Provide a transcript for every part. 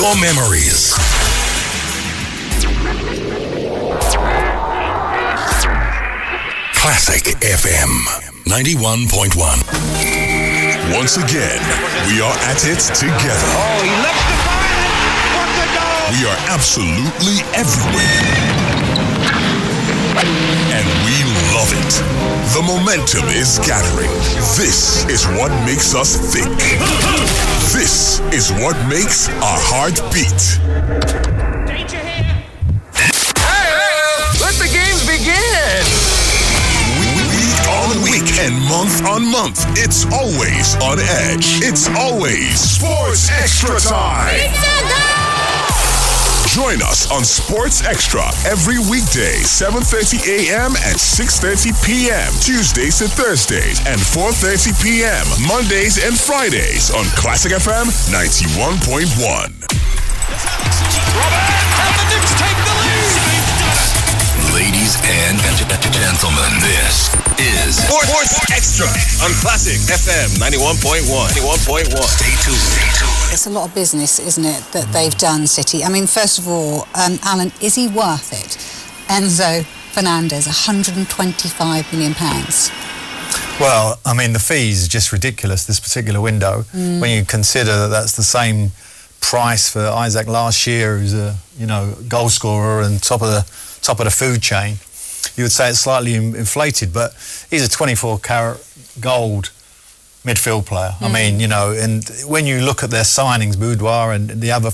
your memories. Classic FM 91.1. Once again, we are at it together. Oh, he left the fire! What the goal! We are absolutely everywhere. And we love it. The momentum is gathering. This is what makes us think. This is what makes our heart beat. Danger here! Hey! Let the games begin! Week on week and month on month, it's always on edge. It's always Sports Extra time. Join us on Sports Extra every weekday, 7:30 a.m. and 6:30 p.m. Tuesdays to Thursdays and 4:30 p.m. Mondays and Fridays on Classic FM 91.1. Ladies and gentlemen, this is Sports Extra on Classic FM 91.1. 91.1. Stay tuned. It's a lot of business, isn't it, that they've done, City? I mean, first of all, Alan, is he worth it? Enzo Fernandez, £125 million. Well, I mean, the fees are just ridiculous this particular window. When you consider that that's the same price for Isaac last year, who's a goal scorer and top of the food chain, you would say it's slightly inflated, but he's a 24-carat gold midfield player. I mean, and when you look at their signings, Boudoir and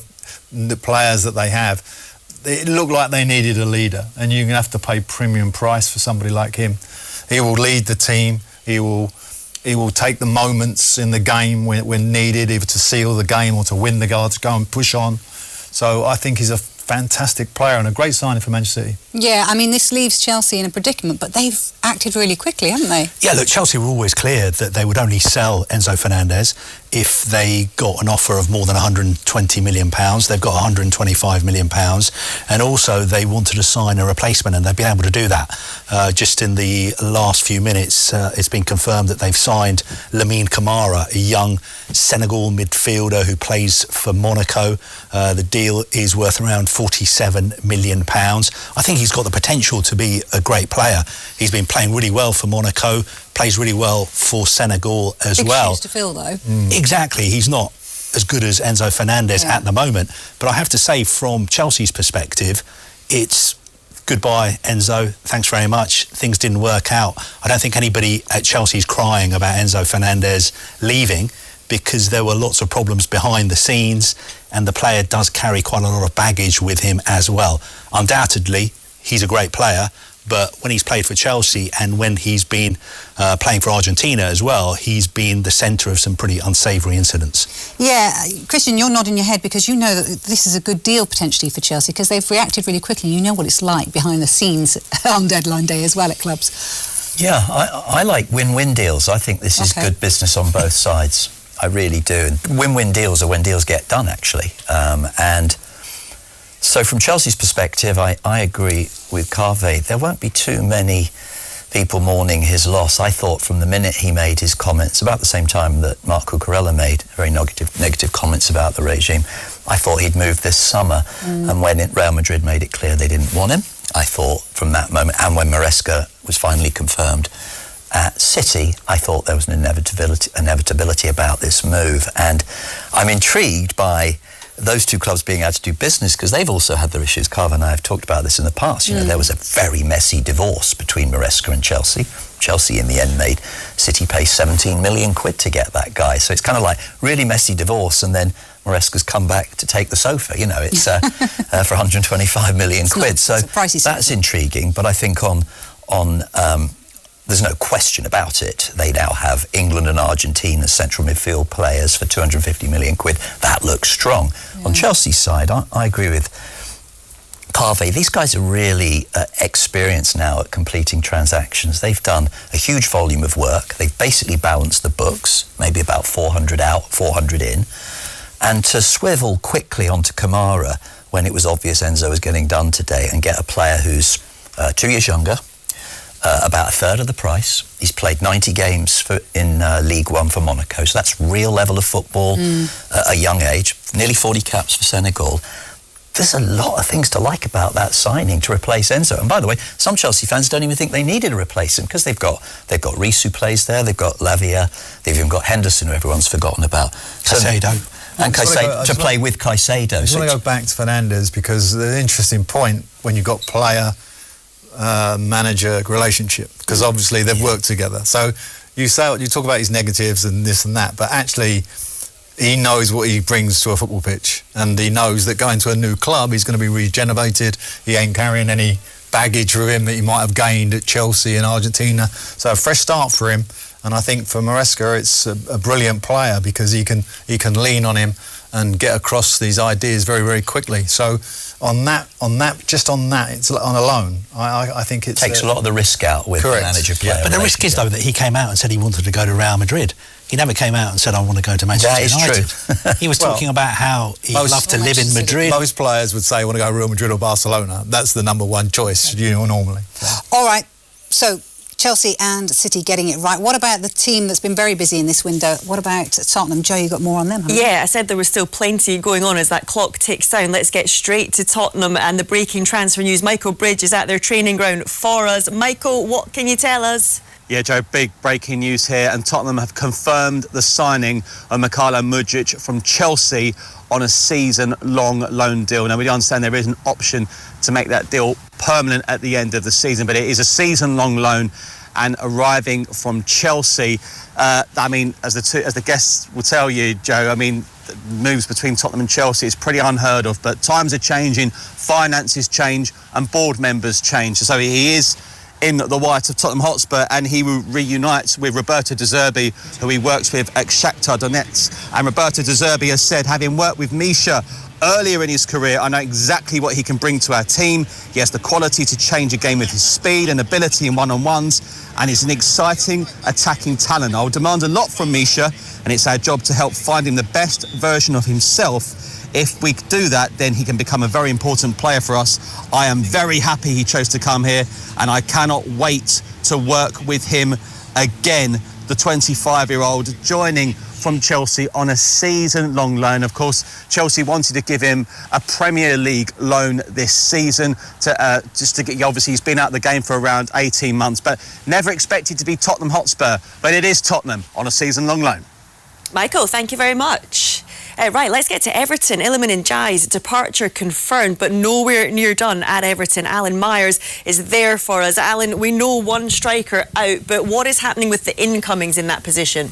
the players that they have, it looked like they needed a leader, and you're going to have to pay premium price for somebody like him. He will lead the team. He will take the moments in the game when needed, either to seal the game or to win the goal, to go and push on. So I think he's a fantastic player and a great signing for Manchester City. Yeah, I mean, this leaves Chelsea in a predicament, but they've acted really quickly, haven't they? Yeah, look, Chelsea were always clear that they would only sell Enzo Fernandez if they got an offer of more than £120 million. They've got £125 million. And also they wanted to sign a replacement, and they've been able to do that. Just in the last few minutes, it's been confirmed that they've signed Lamine Camara, a young Senegal midfielder who plays for Monaco. The deal is worth around £47 million. I think he's got the potential to be a great player. He's been playing really well for Monaco, plays really well for Senegal as well. Big shoes to fill, though. Exactly. He's not as good as Enzo Fernandez at the moment. But I have to say, from Chelsea's perspective, it's goodbye, Enzo. Thanks very much. Things didn't work out. I don't think anybody at Chelsea is crying about Enzo Fernandez leaving, because there were lots of problems behind the scenes, and the player does carry quite a lot of baggage with him as well. Undoubtedly, he's a great player, but when he's played for Chelsea and when he's been playing for Argentina as well, he's been the centre of some pretty unsavoury incidents. Yeah, Christian, you're nodding your head because you know that this is a good deal potentially for Chelsea, because they've reacted really quickly. You know what it's like behind the scenes on deadline day as well at clubs. Yeah, I like win-win deals. I think this is good business on both sides. I really do. And win-win deals are when deals get done, actually. And so from Chelsea's perspective, I agree with Carve. There won't be too many people mourning his loss. I thought from the minute he made his comments, about the same time that Marc Cucurella made very negative comments about the regime, I thought he'd move this summer. And when Real Madrid made it clear they didn't want him, I thought from that moment, and when Maresca was finally confirmed at City, I thought there was an inevitability about this move. And I'm intrigued by those two clubs being able to do business, because they've also had their issues. Carver and I have talked about this in the past. You know, there was a very messy divorce between Maresca and Chelsea. Chelsea in the end made City pay 17 million quid to get that guy. So it's kind of like really messy divorce, and then Maresca's come back to take the sofa. You know, it's for 125 million quid. So that's intriguing. But I think on there's no question about it. They now have England and Argentina central midfield players for 250 million quid. That looks strong. On Chelsea's side, I agree with Carve. These guys are really experienced now at completing transactions. They've done a huge volume of work. They've basically balanced the books, maybe about 400 out, 400 in. And to swivel quickly onto Kamara when it was obvious Enzo was getting done today, and get a player who's 2 years younger, about a third of the price. He's played 90 games in League One for Monaco, so that's real level of football at a young age. Nearly 40 caps for Senegal. There's a lot of things to like about that signing to replace Enzo. And by the way, some Chelsea fans don't even think they needed to replace him because they've got Reece who plays there, they've got Lavia, they've even got Henderson who everyone's forgotten about. Caicedo. And Caicedo, to play with Caicedo. I just want to go back to Fernandes because the interesting point when you've got player manager relationship, because obviously they've worked together. So you talk about his negatives and this and that, but actually he knows what he brings to a football pitch, and he knows that going to a new club he's going to be regenerated. He ain't carrying any baggage with him that he might have gained at Chelsea and Argentina. So a fresh start for him, and I think for Maresca it's a brilliant player because he can lean on him and get across these ideas very, very quickly. So on that, it's on a loan. I think it takes a lot of the risk out with the manager player. Yeah. But the risk is though that he came out and said he wanted to go to Real Madrid. He never came out and said, I want to go to Manchester United. That is true. He was talking about how he'd love to live in Madrid. Most players would say, I want to go to Real Madrid or Barcelona. That's the number one choice, normally. All right, so Chelsea and City getting it right. What about the team that's been very busy in this window? What about Tottenham? Joe, you got more on them, haven't you? Yeah, I said there was still plenty going on as that clock ticks down. Let's get straight to Tottenham and the breaking transfer news. Michael Bridge is at their training ground for us. Michael, what can you tell us? Yeah, Joe, big breaking news here, and Tottenham have confirmed the signing of Mykhailo Mudryk from Chelsea on a season-long loan deal. Now, we understand there is an option to make that deal permanent at the end of the season, but it is a season-long loan, and arriving from Chelsea, I mean, as the guests will tell you, Joe, I mean, moves between Tottenham and Chelsea is pretty unheard of, but times are changing, finances change, and board members change. So he is in the white of Tottenham Hotspur, and he reunites with Roberto De Zerbi, who he works with at Shakhtar Donetsk. And Roberto De Zerbi has said, having worked with Misha earlier in his career, I know exactly what he can bring to our team. He has the quality to change a game with his speed and ability in one-on-ones, and he's an exciting attacking talent. I'll demand a lot from Misha, and it's our job to help find him the best version of himself. If we do that, then he can become a very important player for us. I am very happy he chose to come here, and I cannot wait to work with him again. The 25-year-old joining from Chelsea on a season-long loan. Of course, Chelsea wanted to give him a Premier League loan this season to just to get. Obviously, he's been out of the game for around 18 months, but never expected to be Tottenham Hotspur. But it is Tottenham on a season-long loan. Michael, thank you very much. Right, let's get to Everton. Iliman Ndiaye's departure confirmed, but nowhere near done at Everton. Alan Myers is there for us. Alan, we know one striker out, but what is happening with the incomings in that position?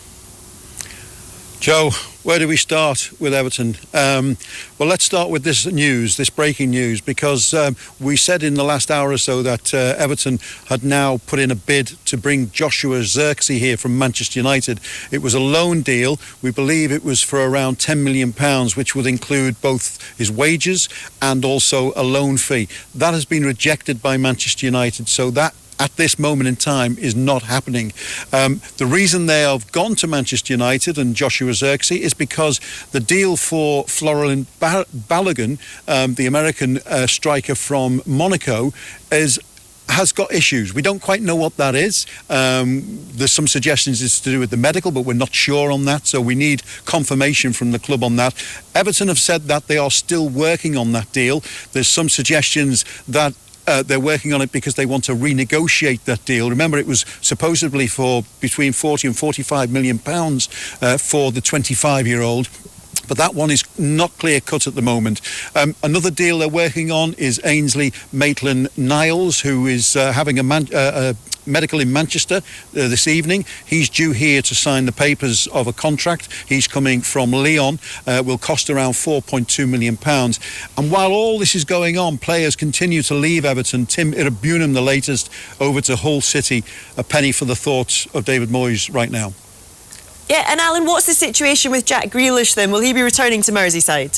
Joe, where do we start with Everton? Well, let's start with this news, this breaking news, because we said in the last hour or so that Everton had now put in a bid to bring Joshua Zirkzee here from Manchester United. It was a loan deal. We believe it was for around £10 million, which would include both his wages and also a loan fee. That has been rejected by Manchester United, so that at this moment in time is not happening. The reason they have gone to Manchester United and Joshua Zirkzee is because the deal for Florian Balogun, the American striker from Monaco, has got issues. We don't quite know what that is. There's some suggestions it's to do with the medical, but we're not sure on that, so we need confirmation from the club on that. Everton have said that they are still working on that deal. There's some suggestions that they're working on it because they want to renegotiate that deal. Remember, it was supposedly for between 40 and 45 million pounds for the 25-year-old. But that one is not clear-cut at the moment. Another deal they're working on is Ainsley Maitland-Niles, who is having a medical in Manchester this evening. He's due here to sign the papers of a contract. He's coming from Lyon, will cost around £4.2 million. And while all this is going on, players continue to leave Everton. Tim Irabunam, the latest, over to Hull City. A penny for the thoughts of David Moyes right now. Yeah, and Alan, what's the situation with Jack Grealish then? Will he be returning to Merseyside?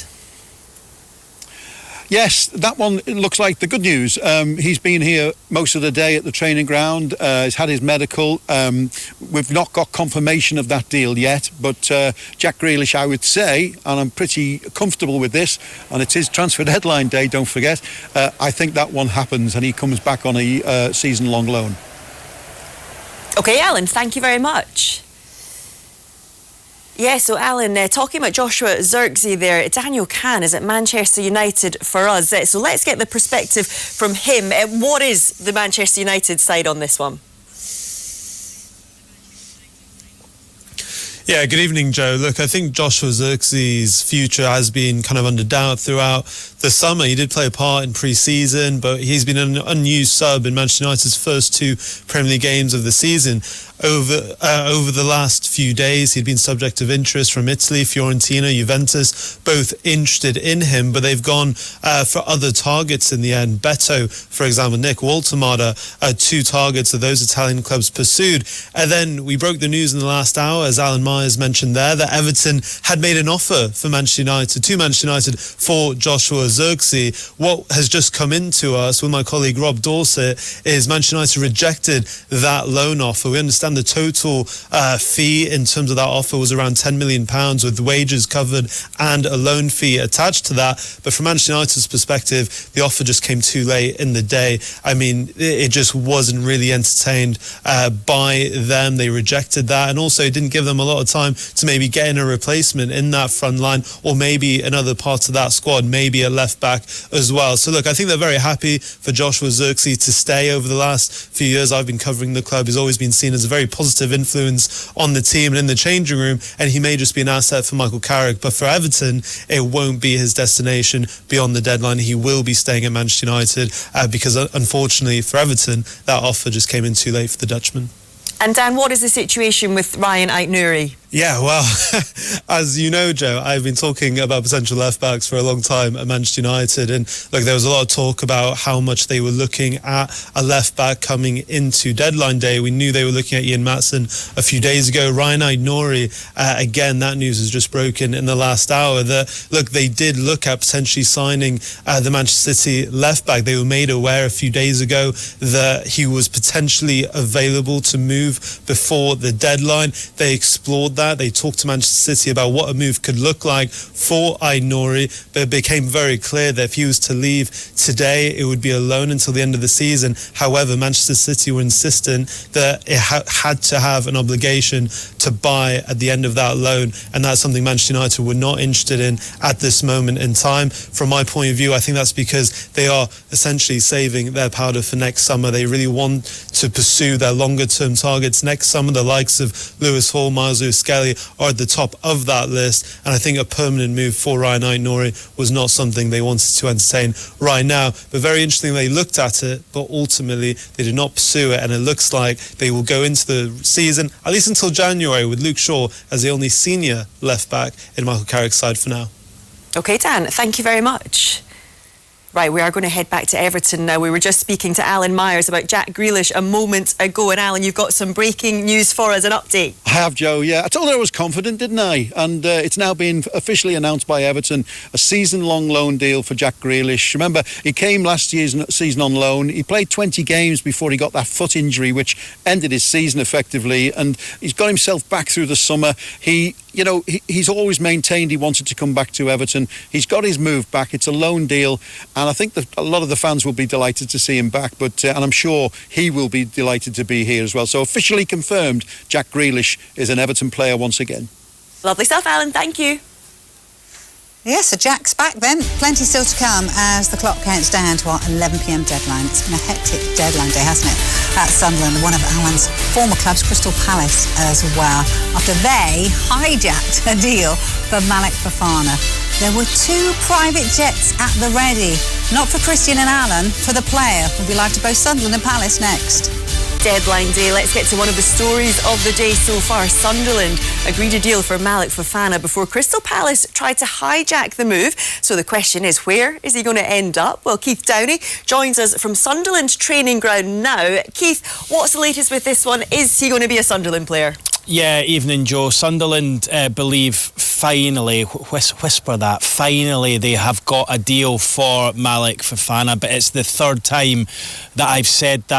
Yes, that one looks like the good news. He's been here most of the day at the training ground. He's had his medical. We've not got confirmation of that deal yet, but Jack Grealish, I would say, and I'm pretty comfortable with this, and it is transfer deadline day, don't forget, I think that one happens and he comes back on a season-long loan. Okay, Alan, thank you very much. Yeah, so Alan, talking about Joshua Zirkzee there, Daniel Kahn is at Manchester United for us. So let's get the perspective from him. What is the Manchester United side on this one? Yeah, good evening, Joe. Look, I think Joshua Zirkzee's future has been kind of under doubt throughout the summer. He did play a part in pre-season, but he's been an unused sub in Manchester United's first 2 Premier League games of the season. Over the last few days, he'd been subject of interest from Italy, Fiorentina, Juventus, both interested in him, but they've gone for other targets in the end. Beto, for example, Nick Waltemada, 2 targets that those Italian clubs pursued. And then we broke the news in the last hour, as Alan Myers mentioned there, that Everton had made an offer for Manchester United for Joshua Zirkzee. What has just come into us with my colleague Rob Dorset is Manchester United rejected that loan offer. We understand the total fee in terms of that offer was around £10 million with wages covered and a loan fee attached to that. But from Manchester United's perspective, the offer just came too late in the day. I mean, it just wasn't really entertained by them. They rejected that, and also it didn't give them a lot of time to maybe get in a replacement in that front line, or maybe another part of that squad, maybe a left back as well. So look, I think they're very happy for Joshua Zirkzee to stay. Over the last few years I've been covering the club, he's always been seen as a very positive influence on the team and in the changing room, and he may just be an asset for Michael Carrick. But for Everton, it won't be his destination beyond the deadline. He will be staying at Manchester United because unfortunately for Everton, that offer just came in too late for the Dutchman. And Dan, what is the situation with Ryan Aït-Nouri? Yeah, well, as you know, Joe, I've been talking about potential left-backs for a long time at Manchester United, and look, there was a lot of talk about how much they were looking at a left-back coming into deadline day. We knew they were looking at Ian Maatsen a few days ago. Ryan Aït-Nouri, again, that news has just broken in the last hour, that, look, they did look at potentially signing the Manchester City left-back. They were made aware a few days ago that he was potentially available to move before the deadline. They explored that. They talked to Manchester City about what a move could look like for Aït-Nouri, but it became very clear that if he was to leave today, it would be a loan until the end of the season. However, Manchester City were insistent that it had to have an obligation to buy at the end of that loan, and that's something Manchester United were not interested in at this moment in time. From my point of view, I think that's because they are essentially saving their powder for next summer. They really want to pursue their longer term targets next summer. The likes of Lewis Hall, Miles Lewis-Skelly are at the top of that list, and I think a permanent move for Ryan Aït-Nouri was not something they wanted to entertain right now. But very interesting, they looked at it, but ultimately they did not pursue it, and it looks like they will go into the season, at least until January, with Luke Shaw as the only senior left back in Michael Carrick's side for now. Okay, Dan, thank you very much. Right, we are going to head back to Everton now. We were just speaking to Alan Myers about Jack Grealish a moment ago. And Alan, you've got some breaking news for us, an update. I have, Joe, yeah. I told her I was confident, didn't I? And it's now been officially announced by Everton, a season-long loan deal for Jack Grealish. Remember, he came last year's season on loan. He played 20 games before he got that foot injury, which ended his season effectively. And he's got himself back through the summer. He's always maintained he wanted to come back to Everton. He's got his move back. It's a loan deal, and I think that a lot of the fans will be delighted to see him back, and I'm sure he will be delighted to be here as well. So officially confirmed, Jack Grealish is an Everton player once again. Lovely stuff, Alan. Thank you. Yes, so Jack's back then. Plenty still to come as the clock counts down to our 11 p.m. deadline. It's been a hectic deadline day, hasn't it? At Sunderland, one of Alan's former clubs, Crystal Palace, as well, after they hijacked a deal for Malik Fofana. There were 2 private jets at the ready. Not for Christian and Alan, for the player. We'll be live to both Sunderland and Palace next. Deadline day. Let's get to one of the stories of the day so far. Sunderland agreed a deal for Malik Fofana before Crystal Palace tried to hijack the move. So the question is, where is he going to end up? Well, Keith Downey joins us from Sunderland's training ground now. Keith, what's the latest with this one? Is he going to be a Sunderland player? Yeah, evening, Joe. Sunderland believe finally, whisper that, finally they have got a deal for Malik Fofana, but it's the third time that I've said that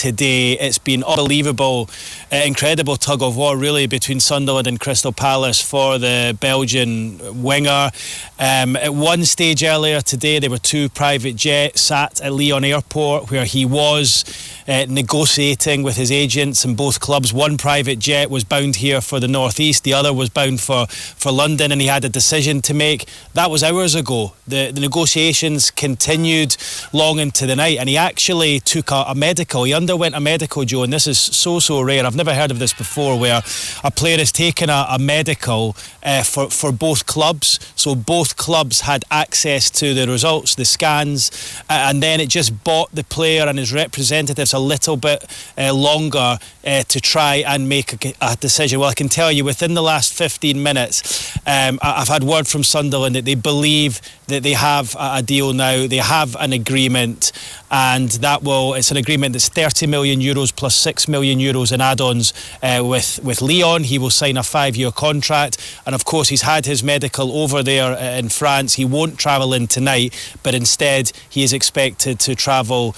today. It's been unbelievable, incredible tug of war really between Sunderland and Crystal Palace for the Belgian winger. At one stage earlier today, there were 2 private jets sat at Lyon Airport where he was negotiating with his agents in both clubs. One private jet was bound here for the North East, the other was bound for London, and he had a decision to make. That was hours ago. The negotiations continued long into the night, and he actually took a medical. He underwent a medical, Joe, and this is so rare. I've never heard of this before, where a player has taken a medical for both clubs. So both clubs had access to the results, the scans, and then it just bought the player and his representatives a little bit longer to try and make a decision. Well, I can tell you, within the last 15 minutes, I've had word from Sunderland that they believe that they have a deal now. They have an agreement, and it's an agreement that's €30 million plus €6 million in add-ons with Lyon. He will sign a 5-year contract, and of course he's had his medical over there in France. He won't travel in tonight, but instead he is expected to travel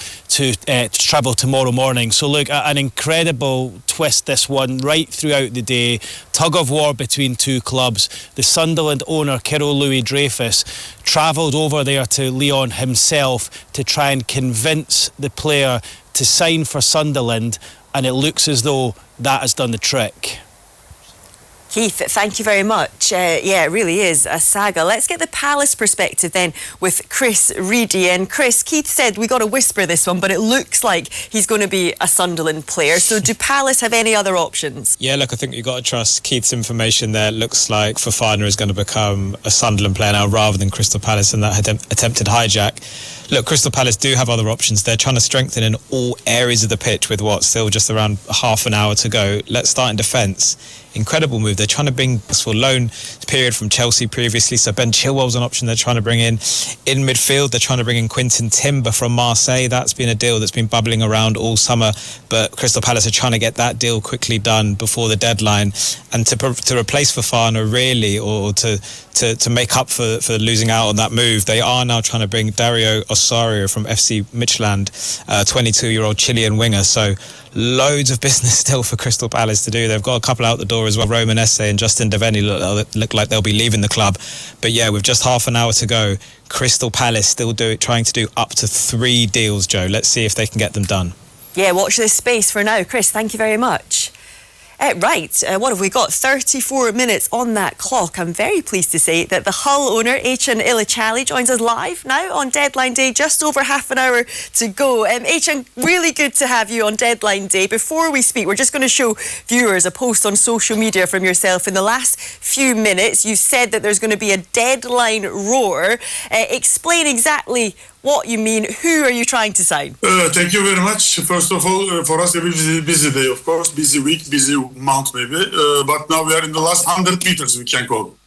tomorrow morning. So look, an incredible twist, this one, right throughout the day. Tug of war between 2 clubs. The Sunderland owner, Kyril Louis-Dreyfus, travelled over there to Lyon himself to try and convince the player to sign for Sunderland, and it looks as though that has done the trick. Keith, thank you very much. It really is a saga. Let's get the Palace perspective then with Chris Reedy. And Chris, Keith said we got to whisper this one, but it looks like he's going to be a Sunderland player. So do Palace have any other options? Yeah, look, I think you've got to trust Keith's information there. It looks like Fofana is going to become a Sunderland player now rather than Crystal Palace in that attempted hijack. Look, Crystal Palace do have other options. They're trying to strengthen in all areas of the pitch with still just around half an hour to go. Let's start in defence. Incredible move. They're trying to bring for loan period from Chelsea previously, so Ben Chilwell's an option they're trying to bring in midfield. They're trying to bring in Quinton Timber from Marseille. That's been a deal that's been bubbling around all summer, but Crystal Palace are trying to get that deal quickly done before the deadline, and to replace Fofana really, or to make up for losing out on that move, they are now trying to bring Dario Osorio from FC Midtjylland, 22-year-old Chilean winger. So loads of business still for Crystal Palace to do. They've got a couple out the door as well. Roman Esse and Justin Devaney look like they'll be leaving the club. But yeah, with just half an hour to go, Crystal Palace still trying to do up to 3 deals, Joe. Let's see if they can get them done. Yeah, watch this space for now. Chris, thank you very much. What have we got? 34 minutes on that clock. I'm very pleased to say that the Hull owner, Achan Ilicali, joins us live now on Deadline Day. Just over half an hour to go. Achan, really good to have you on Deadline Day. Before we speak, we're just going to show viewers a post on social media from yourself. In the last few minutes, you said that there's going to be a deadline roar. Explain exactly what you mean. Who are you trying to sign? Thank you very much. First of all, for us, a busy day, of course. Busy week, busy month, maybe. But now we are in the last 100 meters, we can call.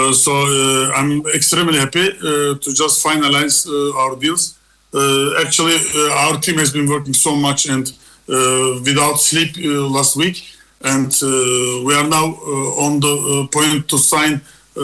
I'm extremely happy to just finalize our deals. Actually, our team has been working so much and without sleep last week. And we are now on the point to sign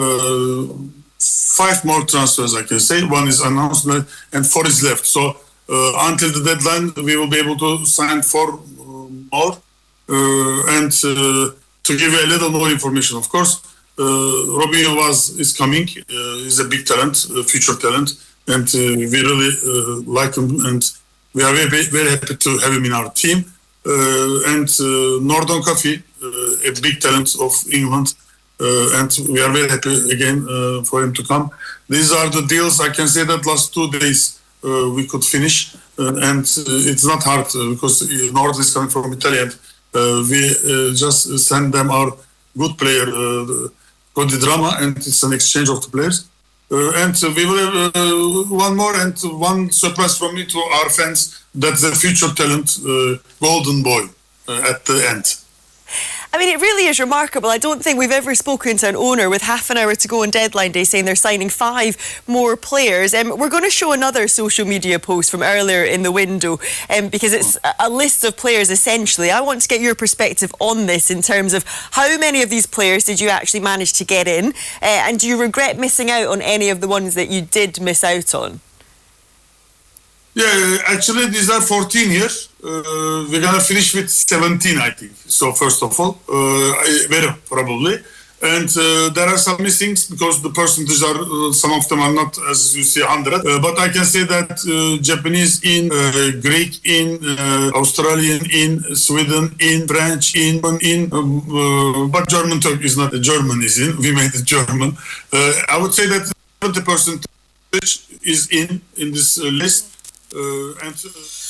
5 more transfers, I can say. 1 is announced and 4 is left. So until the deadline, we will be able to sign 4 more. And to give you a little more information, of course, Robinho is coming. He's a big talent, future talent, and we really like him, and we are very, very happy to have him in our team. And Nordon Coffey, a big talent of England, and we are very happy again for him to come. These are the deals. I can say that last 2 days we could finish, and it's not hard because Nordon is coming from Italy, and we just send them our good player, Cody Drama, and it's an exchange of the players. And we will have 1 more and 1 surprise from me to our fans. That's the future talent, Golden Boy, at the end. I mean, it really is remarkable. I don't think we've ever spoken to an owner with half an hour to go on deadline day saying they're signing 5 more players. We're going to show another social media post from earlier in the window because it's a list of players, essentially. I want to get your perspective on this in terms of how many of these players did you actually manage to get in, and do you regret missing out on any of the ones that you did miss out on? Yeah, actually these are 14 years. We're gonna finish with 17, I think. So first of all, very probably. And there are some missings because the percentages are, some of them are not, as you see, 100. But I can say that Japanese in, Greek in, Australian in, Sweden in, French in, but German Turk is not. German is in. We made it German. I would say that 70% is in this list. And